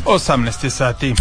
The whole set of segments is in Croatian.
18 sati.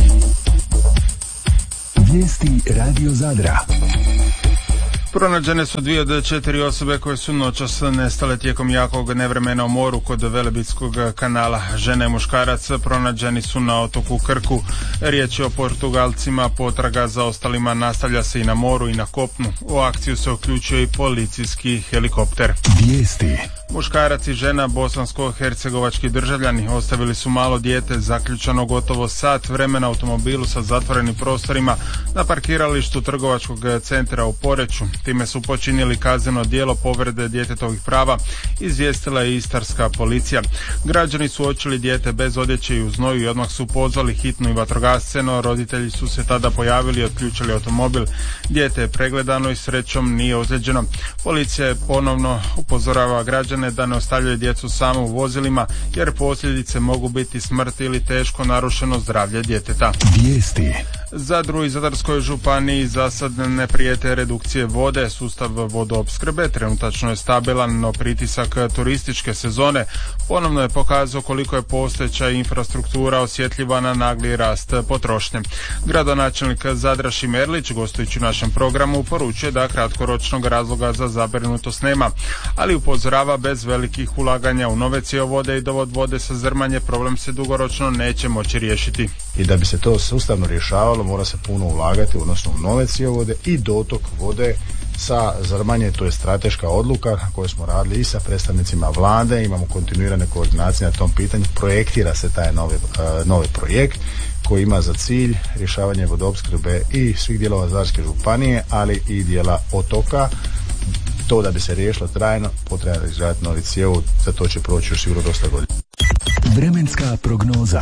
Vijesti Radio Zadra. Pronađene su 2 od 4 osobe koje su noćas nestale tijekom jakog nevremena u moru kod Velebitskog kanala. Žena i muškarac pronađeni su na otoku Krku. Riječ je o Portugalcima, potraga za ostalima nastavlja se i na moru i na kopnu. U akciju se uključio i policijski helikopter. Vijesti. Muškarac i žena, bosansko-hercegovački državljani, ostavili su malo dijete zaključano gotovo sat vremena automobilu sa zatvorenim prostorima na parkiralištu trgovačkog centra u Poreču. Time su počinili kazneno djelo povrede djetetovih prava, izvijestila je istarska policija. Građani su uočili dijete bez odjeće i u znoju i odmah su pozvali hitnu i vatrogasce, no roditelji su se tada pojavili i otključili automobil. Dijete je pregledano i srećom nije ozlijeđeno. Policija je ponovno upozorava građane da ne ostavljaju djecu samo u vozilima, jer posljedice mogu biti smrt ili teško narušeno zdravlje djeteta. Vijesti. Zadru i Zadarskoj županiji za sad ne prijete redukcije vode. Sustav vodoopskrbe trenutačno je stabilan, no pritisak turističke sezone ponovno je pokazao koliko je postojeća infrastruktura osjetljiva na nagli rast potrošnje. Gradonačelnik Zadra Šimerlić, gostujući u našem programu, poručuje da kratkoročnog razloga za zabrinutost nema, ali upozorava bez velikih ulaganja u nove cjevovode i dovod vode sa Zrmanje problem se dugoročno neće moći riješiti. I da bi se to sustavno rješavalo, mora se puno ulagati, odnosno u nove cjevovode i dotok vode sa Zrmanje. To je strateška odluka koju smo radili i sa predstavnicima vlade, imamo kontinuirane koordinacije na tom pitanju, projektira se taj novi projekt koji ima za cilj rješavanje vodoopskrbe i svih dijelova Zadarske županije, ali i dijela otoka. To da bi se riješilo trajno, potrebno je izgraditi novi cjevovod, za to će proći još sigurno dosta godina. Vremenska prognoza.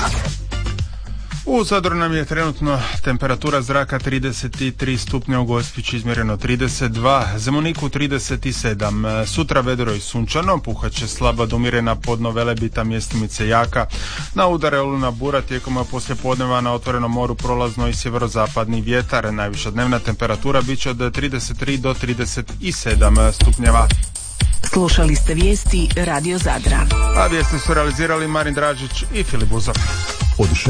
U Zadru nam je trenutno temperatura zraka 33 stupnja, u Gospiću izmjereno 32, Zemuniku 37. Sutra vedro i sunčano, puhat će slaba do umjerena podno Velebita, mjestimice jaka. Na udare olujna bura, tijekom poslijepodneva na otvorenom moru prolazno i sjeverozapadni vjetar. Najviša dnevna temperatura bit će od 33 do 37 stupnjeva. Slušali ste vijesti Radio Zadra. A vijesti su realizirali Marin Dražić i Filip Buzov.